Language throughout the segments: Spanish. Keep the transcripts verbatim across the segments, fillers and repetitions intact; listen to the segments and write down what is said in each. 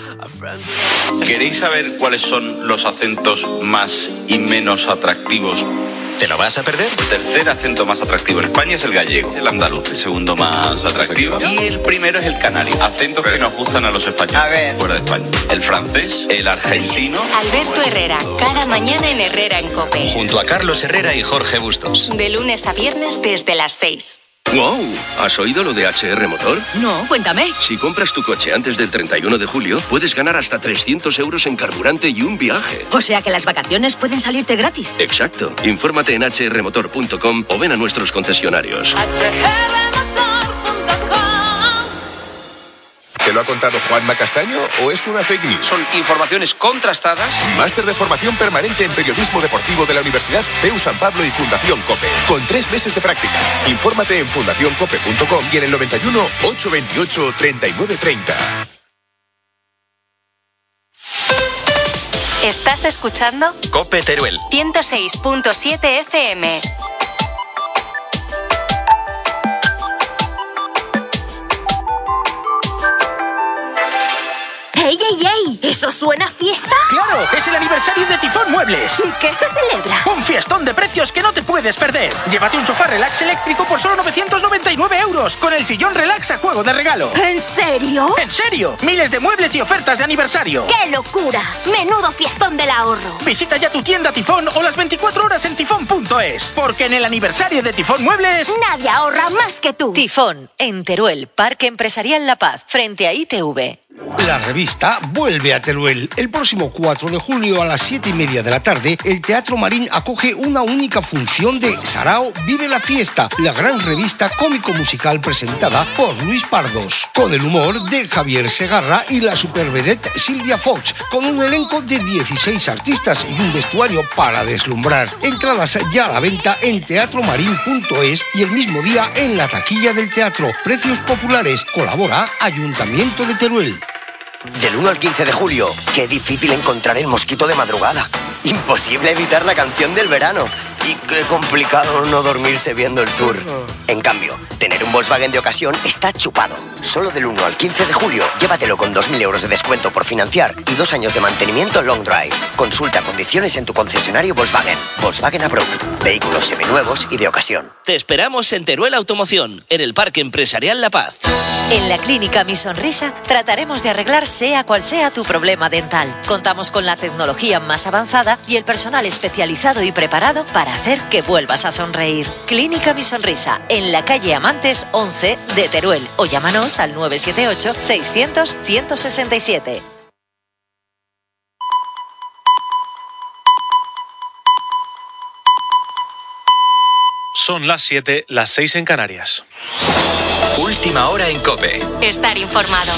¿Queréis saber cuáles son los acentos más y menos atractivos? ¿Te lo vas a perder? El tercer acento más atractivo en España es el gallego, el andaluz, el segundo más atractivo. Y el primero es el canario. Acentos que nos gustan a los españoles a ver. Fuera de España. El francés, el argentino. Alberto Herrera, cada mañana en Herrera en COPE. Junto a Carlos Herrera y Jorge Bustos. De lunes a viernes desde las seis. ¡Wow! ¿Has oído lo de H R Motor? No, cuéntame. Si compras tu coche antes del treinta y uno de julio, puedes ganar hasta trescientos euros en carburante y un viaje. O sea que las vacaciones pueden salirte gratis. Exacto. Infórmate en h r motor punto com o ven a nuestros concesionarios. ¿Te lo ha contado Juanma Castaño o es una fake news? Son informaciones contrastadas. Máster de formación permanente en periodismo deportivo de la Universidad C E U San Pablo y Fundación COPE. Con tres meses de prácticas. Infórmate en fundación cope punto com y en el noventa y uno, ochocientos veintiocho, treinta y nueve treinta. ¿Estás escuchando? COPE Teruel. ciento seis punto siete F M. ¡Ey, ey, ey! ¿Eso suena a fiesta? ¡Claro! ¡Es el aniversario de Tifón Muebles! ¿Y qué se celebra? ¡Un fiestón de precios que no te puedes perder! Llévate un sofá relax eléctrico por solo novecientos noventa y nueve euros, con el sillón relax a juego de regalo. ¿En serio? ¡En serio! Miles de muebles y ofertas de aniversario. ¡Qué locura! ¡Menudo fiestón del ahorro! Visita ya tu tienda Tifón o las veinticuatro horas en tifón punto es, porque en el aniversario de Tifón Muebles... Nadie ahorra más que tú. Tifón, en Teruel, Parque Empresarial La Paz, frente a I T V. La revista vuelve a Teruel. El próximo cuatro de julio a las siete y media de la tarde, el Teatro Marín acoge una única función de Sarao Vive la Fiesta, la gran revista cómico-musical presentada por Luis Pardos, con el humor de Javier Segarra y la supervedette Silvia Fox, con un elenco de dieciséis artistas y un vestuario para deslumbrar. Entradas ya a la venta en teatro marín punto es y el mismo día en la taquilla del teatro. Precios populares. Colabora Ayuntamiento de Teruel. Del uno al quince de julio, qué difícil encontrar el mosquito de madrugada. Imposible evitar la canción del verano. Y qué complicado no dormirse viendo el tour. En cambio, tener un Volkswagen de ocasión está chupado. Solo del uno al quince de julio, llévatelo con dos mil euros de descuento por financiar y dos años de mantenimiento long drive. Consulta condiciones en tu concesionario Volkswagen. Volkswagen Approved. Vehículos seminuevos y de ocasión. Te esperamos en Teruel Automoción, en el Parque Empresarial La Paz. En la Clínica Mi Sonrisa trataremos de arreglar sea cual sea tu problema dental. Contamos con la tecnología más avanzada y el personal especializado y preparado para hacer que vuelvas a sonreír. Clínica Mi Sonrisa, en la calle Amantes once de Teruel, o llámanos al nueve siete ocho, seiscientos, ciento sesenta y siete. Son las siete, las seis en Canarias. Última hora en COPE. Estar informado.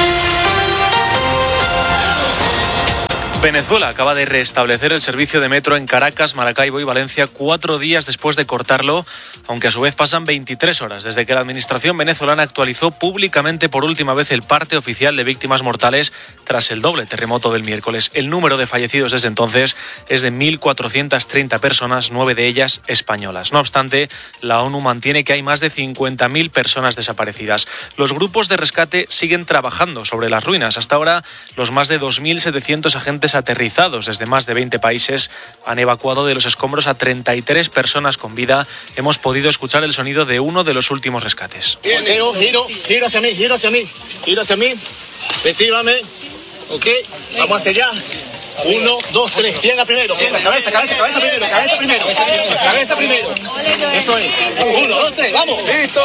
Venezuela acaba de restablecer el servicio de metro en Caracas, Maracaibo y Valencia cuatro días después de cortarlo, aunque a su vez pasan veintitrés horas desde que la administración venezolana actualizó públicamente por última vez el parte oficial de víctimas mortales tras el doble terremoto del miércoles. El número de fallecidos desde entonces es de mil cuatrocientas treinta personas, nueve de ellas españolas. No obstante, la ONU mantiene que hay más de cincuenta mil personas desaparecidas. Los grupos de rescate siguen trabajando sobre las ruinas. Hasta ahora, los más de dos mil setecientos agentes aterrizados desde más de veinte países han evacuado de los escombros a treinta y tres personas con vida. Hemos podido escuchar el sonido de uno de los últimos rescates. Giro, giro, giro hacia mí, giro hacia mí, giro hacia mí, recíbame, ok, vamos hacia allá. Uno, dos, tres, pierna primero, pierna, cabeza, cabeza, cabeza primero, cabeza primero, cabeza primero, eso es, uno, dos, tres, vamos, listo.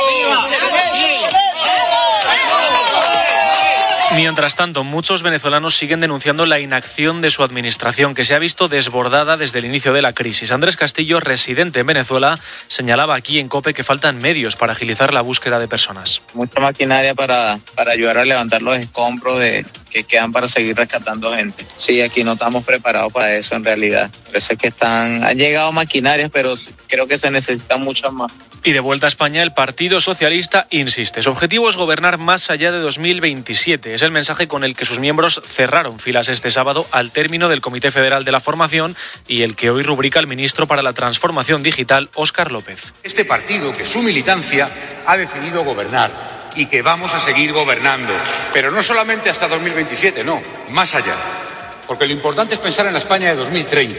Mientras tanto, muchos venezolanos siguen denunciando la inacción de su administración, que se ha visto desbordada desde el inicio de la crisis. Andrés Castillo, residente en Venezuela, señalaba aquí en COPE que faltan medios para agilizar la búsqueda de personas. Mucha maquinaria para, para ayudar a levantar los escombros de, que quedan para seguir rescatando gente. Sí, aquí no estamos preparados para eso en realidad. Parece que están, han llegado maquinarias, pero creo que se necesitan muchas más. Y de vuelta a España, el Partido Socialista insiste. Su objetivo es gobernar más allá de dos mil veintisiete. Es el mensaje con el que sus miembros cerraron filas este sábado al término del Comité Federal de la Formación y el que hoy rubrica el ministro para la Transformación Digital, Óscar López. Este partido, que su militancia ha decidido gobernar y que vamos a seguir gobernando. Pero no solamente hasta dos mil veintisiete, no, más allá. Porque lo importante es pensar en la España de dos mil treinta.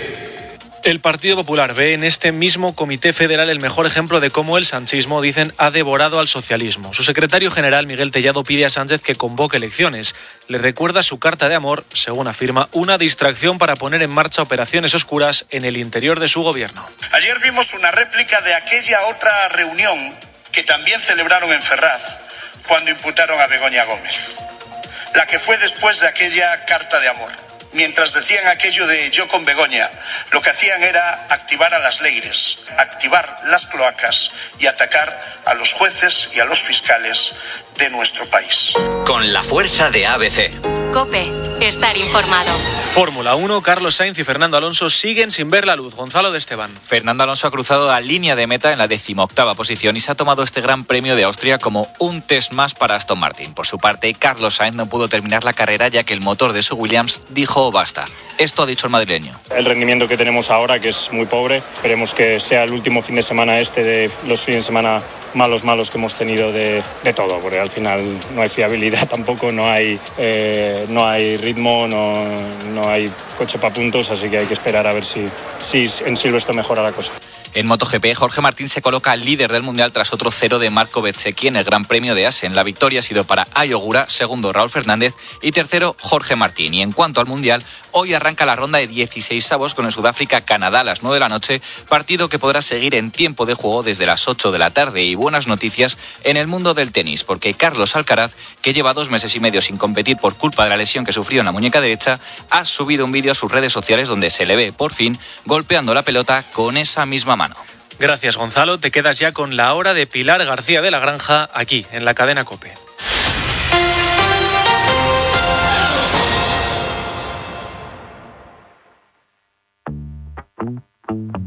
El Partido Popular ve en este mismo Comité Federal el mejor ejemplo de cómo el sanchismo, dicen, ha devorado al socialismo. Su secretario general, Miguel Tellado, pide a Sánchez que convoque elecciones. Le recuerda su carta de amor, según afirma, una distracción para poner en marcha operaciones oscuras en el interior de su gobierno. Ayer vimos una réplica de aquella otra reunión que también celebraron en Ferraz cuando imputaron a Begoña Gómez. La que fue después de aquella carta de amor. Mientras decían aquello de yo con Begoña, lo que hacían era activar a las Leires, activar las cloacas y atacar a los jueces y a los fiscales de nuestro país. Con la fuerza de A B C. COPE, estar informado. Fórmula uno, Carlos Sainz y Fernando Alonso siguen sin ver la luz. Gonzalo de Esteban. Fernando Alonso ha cruzado la línea de meta en la decimoctava posición y se ha tomado este Gran Premio de Austria como un test más para Aston Martin. Por su parte, Carlos Sainz no pudo terminar la carrera ya que el motor de su Williams dijo basta. Esto ha dicho el madrileño. El rendimiento que tenemos ahora, que es muy pobre, esperemos que sea el último fin de semana este de los fines de semana malos, malos que hemos tenido de, de todo, porque al final no hay fiabilidad tampoco, no hay, eh, no hay ritmo, no, no hay coche para puntos, así que hay que esperar a ver si, si en Silverstone mejora la cosa. En MotoGP, Jorge Martín se coloca líder del Mundial tras otro cero de Marco Bezzecchi en el Gran Premio de Assen. La victoria ha sido para Ayogura, segundo Raúl Fernández y tercero Jorge Martín. Y en cuanto al Mundial, hoy arranca la ronda de dieciseisavos con el Sudáfrica-Canadá a las nueve de la noche, partido que podrá seguir en tiempo de juego desde las ocho de la tarde. Y buenas noticias en el mundo del tenis, porque Carlos Alcaraz, que lleva dos meses y medio sin competir por culpa de la lesión que sufrió en la muñeca derecha, ha subido un vídeo a sus redes sociales donde se le ve, por fin, golpeando la pelota con esa misma mano. Gracias, Gonzalo. Te quedas ya con la hora de Pilar García de la Granja, aquí, en la cadena COPE.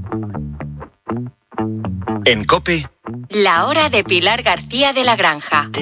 En COPE, la hora de Pilar García de la Granja.